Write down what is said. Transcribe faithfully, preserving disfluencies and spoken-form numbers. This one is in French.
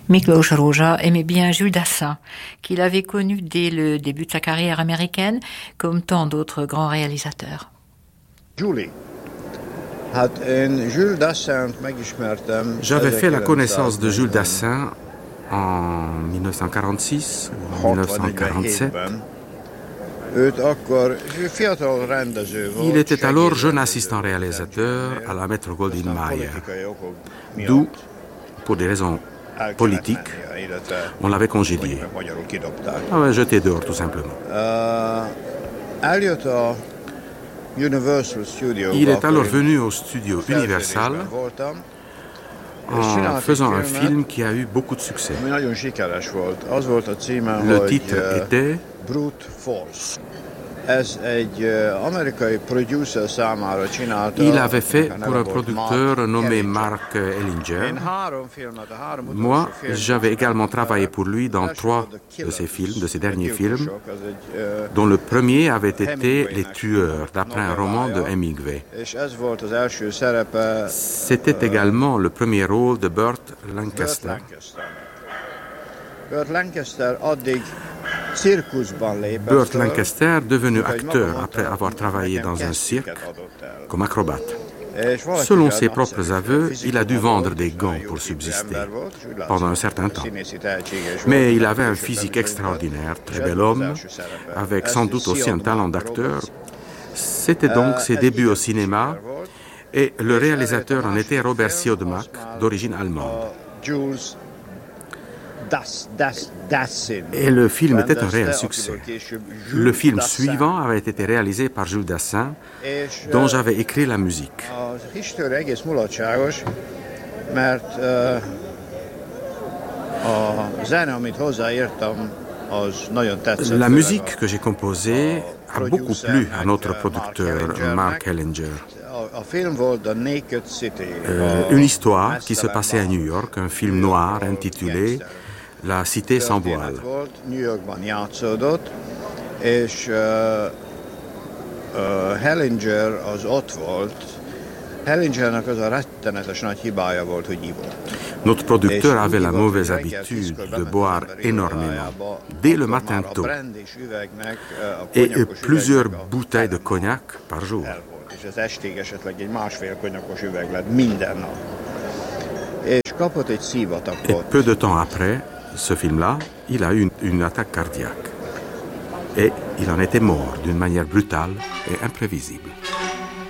Miklós Rózsa aimait bien Jules Dassin, qu'il avait connu dès le début de sa carrière américaine, comme tant d'autres grands réalisateurs. Julie. J'avais fait la connaissance de Jules Dassin en dix-neuf cent quarante-six ou dix-neuf cent quarante-sept. Il était alors jeune assistant réalisateur à la Metro-Goldwyn-Mayer. D'où, pour des raisons politiques, on l'avait congédié. On l'a jeté dehors, tout simplement. Il est alors venu au studio Universal en faisant un film qui a eu beaucoup de succès. Le titre était Brute Force. Il avait fait pour un producteur nommé Mark Ellinger. Moi, j'avais également travaillé pour lui dans trois de ses films, de ses derniers films, dont le premier avait été Les Tueurs, d'après un roman de Hemingway. C'était également le premier rôle de Burt Lancaster. Burt Lancaster, devenu acteur après avoir travaillé dans un cirque comme acrobate. Selon ses propres aveux, il a dû vendre des gants pour subsister pendant un certain temps. Mais il avait un physique extraordinaire, très bel homme, avec sans doute aussi un talent d'acteur. C'était donc ses débuts au cinéma et le réalisateur en était Robert Siodmak, d'origine allemande. Et le film était un réel succès. Le film suivant avait été réalisé par Jules Dassin, dont j'avais écrit la musique. La musique que j'ai composée a beaucoup plu à notre producteur, Mark Ellinger. Euh, une histoire qui se passait à New York, un film noir intitulé La cité sans voile. Notre producteur avait la mauvaise habitude de boire énormément, dès le matin tôt, et plusieurs bouteilles de cognac par jour. Et peu de temps après ce film-là, il a eu une, une attaque cardiaque. Et il en était mort d'une manière brutale et imprévisible.